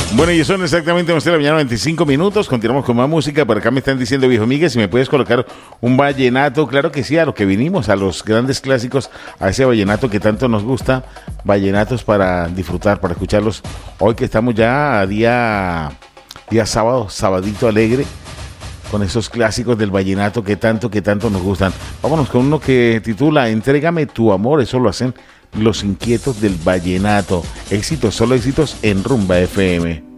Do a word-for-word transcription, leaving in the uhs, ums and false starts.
Bueno, y son exactamente once de la mañana, veinticinco minutos. Continuamos con más música. Por acá me están diciendo, viejo Miguel, si me puedes colocar un vallenato. Claro que sí, a lo que vinimos, a los grandes clásicos, a ese vallenato que tanto nos gusta. Vallenatos para disfrutar, para escucharlos. Hoy que estamos ya a día, día sábado, sabadito alegre, con esos clásicos del vallenato que tanto, que tanto nos gustan. Vámonos con uno que titula Entrégame tu amor. Eso lo hacen Los Inquietos del Vallenato. Éxitos, solo éxitos en Rumba F M.